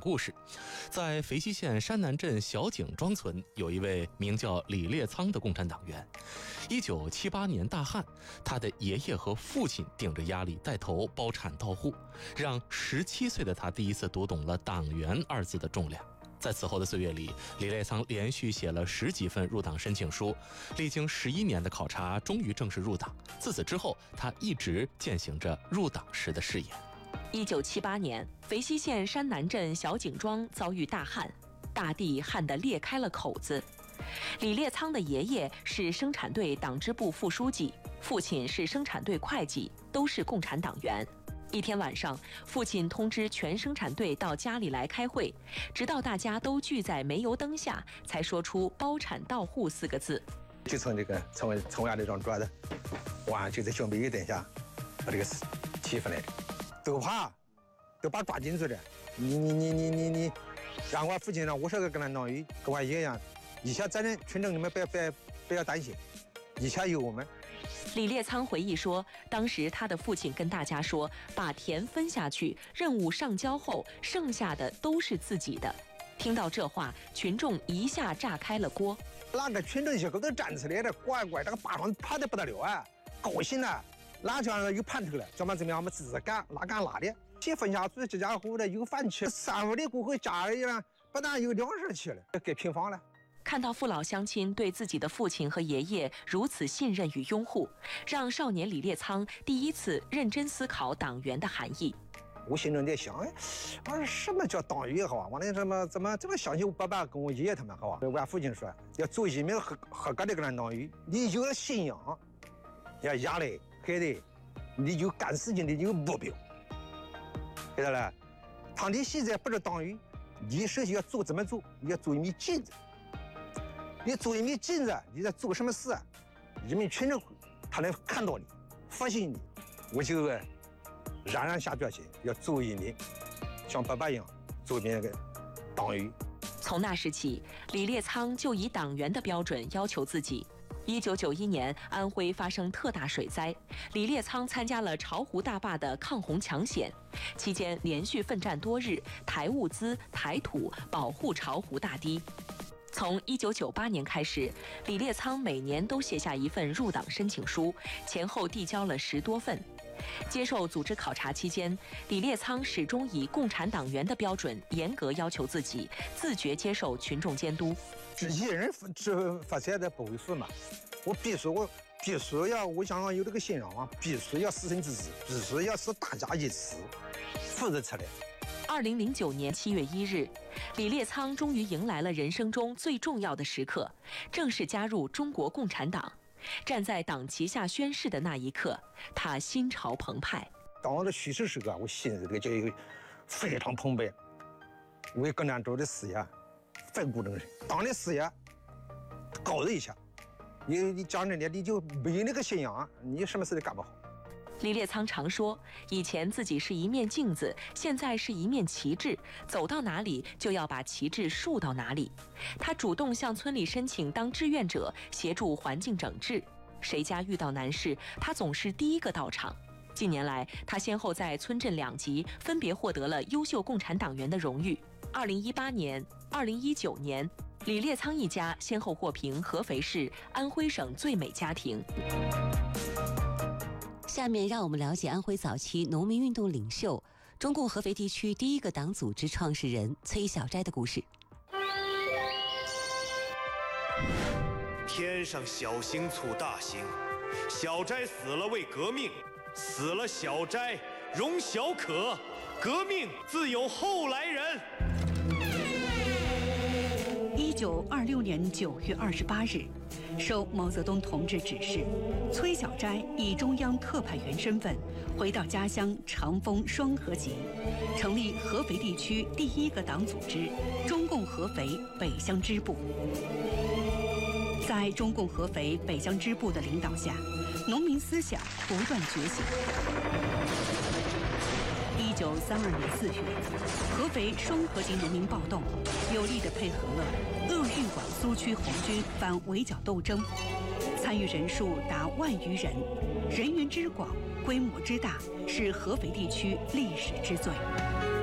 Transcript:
故事。在肥西县山南镇小井庄村，有一位名叫李烈仓的共产党员。1978年大旱，他的爷爷和父亲顶着压力带头包产到户，让17岁的他第一次读懂了党员二字的重量。在此后的岁月里，李烈仓连续写了10几份入党申请书，历经11年的考察，终于正式入党。自此之后，他一直践行着入党时的誓言。 1978年，肥西县山南镇小井庄遭遇大旱，大地旱得裂开了口子。李烈仓的爷爷是生产队党支部副书记，父亲是生产队会计，都是共产党员。一天晚上，父亲通知全生产队到家里来开会，直到大家都聚在煤油灯下，才说出“包产到户”4个字。 就从这个从外这张桌子，就在小煤油灯下，把这个气氛来的，都怕，都把抓紧住了。你，让我父亲让50个跟他党员跟我爷爷一样，以前咱群众你们不要担心，以前有我们。 李烈仓回忆说，当时他的父亲跟大家说，把田分下去，任务上交后，剩下的都是自己的。听到这话，群众一下炸开了锅。 那个群众小狗都站起来了，乖，这个巴上爬得不得了啊，高兴了，哪家有盼头了，怎么样，我们自己干，哪干哪的。先分下去，这家伙的有饭吃，3五的过后家里呢，不但有粮食吃了，给平房了。 看到父老乡亲对自己的父亲和爷爷如此信任与拥护，让少年李烈仓第一次认真思考党员的含义。 我心中在想，我说什么叫党员好啊？我那怎么这么相信我爸爸跟我爷爷他们好啊？我父亲说，要做一名合格的共产党员，你有了信仰，要压力孩子，你有干事情的有目标，知道了？当你现在不是党员，你首先要做怎么做？你要做一面镜子。你做一面镜子，你在做什么事啊？人民群众他能看到你，发现你，我就冉下决心，要做一名像爸爸一样做一名那个党员。 从那时起，李烈仓就以党员的标准要求自己。1991年，安徽发生特大水灾，李烈仓参加了巢湖大坝的抗洪抢险，期间连续奋战多日，抬物资、抬土，保护巢湖大堤。从1998年开始，李烈仓每年都写下一份入党申请书，前后递交了10多份。接受组织考察期间，李烈仓始终以共产党员的标准严格要求自己，自觉接受群众监督。 一人发财的不为富嘛，我必须要，我想要有这个信仰啊，必须要实行自治，必须要使大家一起负责出来。 2009年7月1日，李烈仓终于迎来了人生中最重要的时刻，正式加入中国共产党。站在党旗下宣誓的那一刻，他心潮澎湃。 当我的宣誓时刻，我心里就非常澎湃，为共产党的事业奋不顾身。党的事业高人一下，你讲真的，你就没有那个信仰，你什么事都干不好。 李烈仓常说，以前自己是一面镜子，现在是一面旗帜，走到哪里就要把旗帜竖到哪里。他主动向村里申请当志愿者，协助环境整治。谁家遇到难事，他总是第一个到场。近年来，他先后在村镇2级分别获得了优秀共产党员的荣誉。2018年、2019年，李烈仓一家先后获评合肥市安徽省最美家庭。 下面让我们了解安徽早期农民运动领袖、中共合肥地区第一个党组织创始人崔小斋的故事。 天上小星簇大星，小斋死了为革命，死了小斋荣小可，革命自有后来人。 1926年9月28日，受毛泽东同志指示，崔小斋以中央特派员身份回到家乡长丰双河集，成立合肥地区第一个党组织中共合肥北乡支部。在中共合肥北乡支部的领导下，农民思想不断觉醒。1932年4月，合肥双河集农民暴动，有力地配合了鄂豫皖苏区红军反围剿斗争，参与人数达1万余人，人员之广、规模之大，是合肥地区历史之最。